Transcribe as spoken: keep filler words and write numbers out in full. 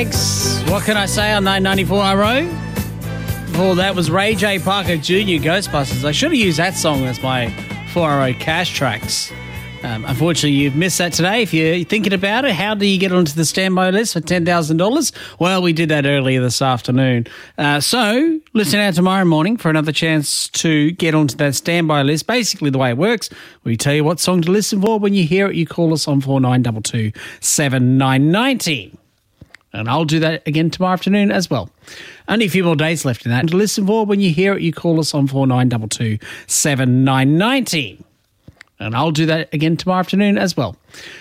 What can I say on nine ninety-four R O? Before that was Ray J. Parker Junior Ghostbusters. I should have used that song as my four R O cash tracks. Um, unfortunately, you've missed that today. If you're thinking about it, how do you get onto the standby list for ten thousand dollars? Well, we did that earlier this afternoon. Uh, so listen out tomorrow morning for another chance to get onto that standby list. Basically, the way it works, we tell you what song to listen for. When you hear it, you call us on four nine two two, seven nine nine zero. And I'll do that again tomorrow afternoon as well. Only a few more days left in that. And to listen for, when you hear it, you call us on four nine two two, seven nine nine zero. And I'll do that again tomorrow afternoon as well.